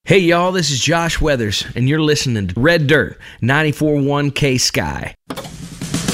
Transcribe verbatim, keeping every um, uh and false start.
Hey y'all, this is Josh Weathers, and you're listening to Red Dirt, ninety-four point one K Sky.